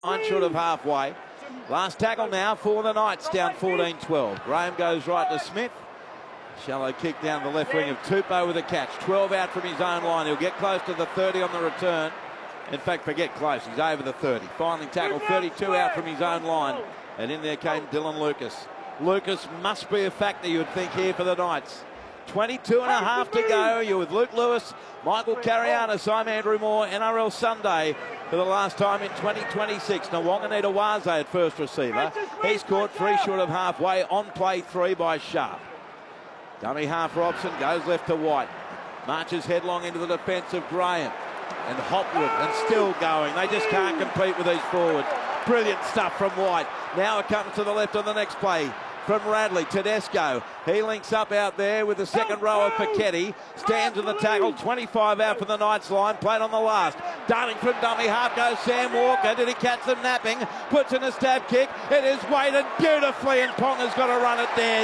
9 short of halfway. Last tackle now for the Knights, down 14-12. Graham goes right to Smith. Shallow kick down the left wing of Tupou with a catch. 12 out from his own line. He'll get close to the 30 on the return. In fact, forget close. He's over the 30. Finally tackled 32 out from his own line. And in there came Dylan Lucas. Lucas must be a factor, you would think, here for the Knights. 22 and a half to go. You're with Luke Lewis, Michael Carianis. I'm Andrew Moore, NRL Sunday for the last time in 2026. Nawonganita Waze at first receiver. He's caught 3 short of halfway on play 3 by Sharp. Dummy half Robson goes left to White. Marches headlong into the defence of Graham. And Hopwood, and still going. They just can't compete with these forwards. Brilliant stuff from White. Now it comes to the left on the next play from Radley. Tedesco, he links up out there with the second row of Fichetti. Stands in the tackle, 25 out from the Knights line, played on the last. Darting from dummy half goes Sam Walker. Did he catch them napping? Puts in a stab kick. It is weighted beautifully, and Ponga's got to run it dead.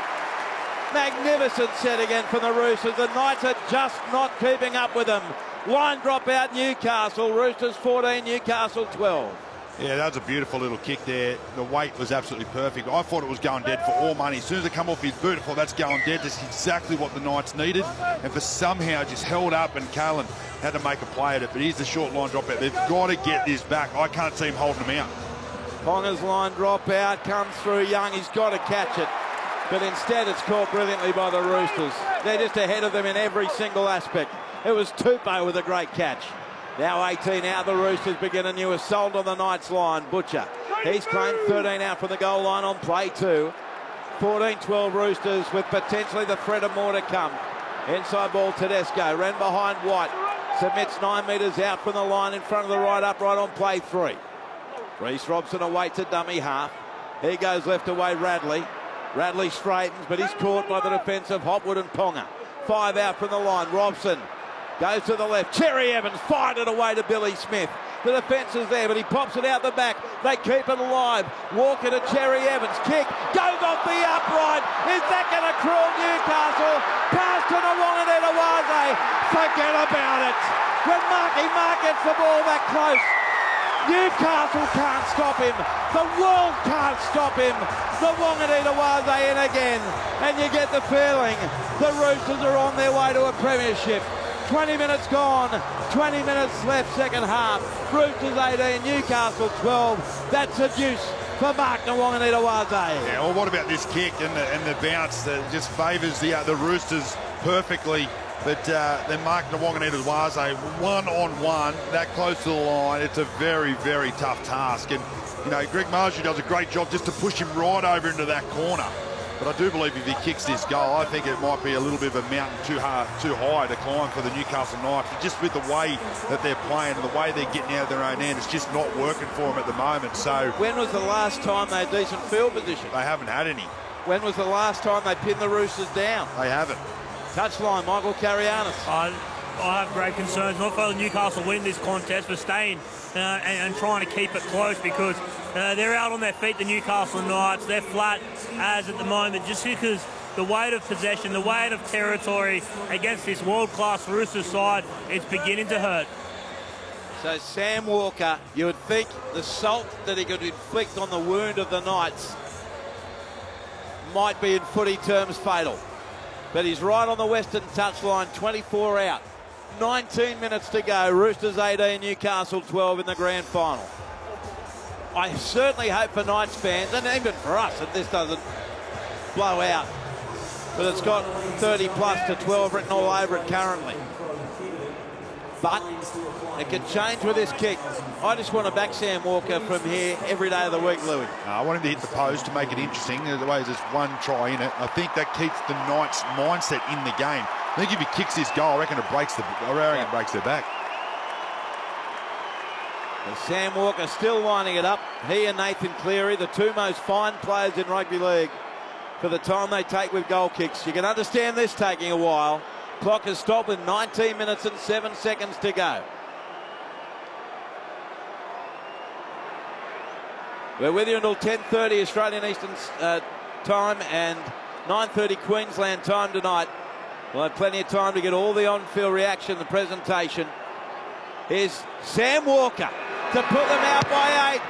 Magnificent set again from the Roosters. The Knights are just not keeping up with them. Line drop out Newcastle. Roosters 14, Newcastle 12. Yeah, that was a beautiful little kick there. The weight was absolutely perfect. I thought it was going dead for all money. As soon as it come off his boot, I thought that's going dead. That's exactly what the Knights needed. And for somehow just held up, and Callan had to make a play at it. But here's the short line drop out. They've got to get this back. I can't see him holding them out. Ponga's line drop out, comes through Young. He's got to catch it. But instead it's caught brilliantly by the Roosters. They're just ahead of them in every single aspect. It was Tupou with a great catch. Now 18 out, the Roosters begin a new assault on the Knights line. Butcher, he's claimed 13 out from the goal line on play 2. 14-12 Roosters with potentially the threat of more to come. Inside ball Tedesco, ran behind White. Submits 9 metres out from the line in front of the right upright on play 3. Reece Robson awaits a dummy half. He goes left away Radley. Radley straightens, but he's caught by the defence of Hopwood and Ponga. 5 out from the line. Robson goes to the left. Cherry Evans fired it away to Billy Smith. The defence is there, but he pops it out the back. They keep it alive. Walker to Cherry Evans. Kick goes off the upright. Is that going to crawl Newcastle? Pass to Nawonganita Waze. Forget about it. When Marky Mark gets the ball that close, Newcastle can't stop him. The world can't stop him. The Wanganita Waze in again. And you get the feeling the Roosters are on their way to a premiership. 20 minutes gone, 20 minutes left second half. Roosters 18, Newcastle 12. That's a deuce for Mark Wanganita Waze. Yeah, well, what about this kick and the bounce that just favours the Roosters perfectly? But then Mark Wanganita Waze, one-on-one, that close to the line, it's a very, very tough task. And, you know, Greg Marzhew does a great job just to push him right over into that corner. But I do believe if he kicks this goal, I think it might be a little bit of a mountain too high to climb for the Newcastle Knights. But just with the way that they're playing and the way they're getting out of their own end, it's just not working for them at the moment. So when was the last time they had decent field position? They haven't had any. When was the last time they pinned the Roosters down? They haven't. Touchline, Michael Carianis. I have great concerns, not for Newcastle win this contest, but staying and trying to keep it close, because they're out on their feet, the Newcastle Knights. They're flat as at the moment, just because the weight of possession, the weight of territory against this world-class Roosters side, it's beginning to hurt. So Sam Walker, you would think the salt that he could inflict on the wound of the Knights might be in footy terms fatal. But he's right on the western touchline, 24 out. 19 minutes to go. Roosters 18, Newcastle 12 in the grand final. I certainly hope for Knights fans, and even for us, that this doesn't blow out. But it's got 30 plus to 12 written all over it currently. But it can change with this kick. I just want to back Sam Walker from here every day of the week, Louis. I want him to hit the post to make it interesting. The way there's one try in it, I think that keeps the Knights' mindset in the game. I think if he kicks this goal, I reckon it breaks their back. And Sam Walker still winding it up. He and Nathan Cleary, the two most fine players in rugby league, for the time they take with goal kicks. You can understand this taking a while. Clock has stopped with 19 minutes and 7 seconds to go. We're with you until 10:30 Australian Eastern time and 9:30 Queensland time tonight. We'll have plenty of time to get all the on-field reaction, the presentation. Here's Sam Walker. to put them out by 8.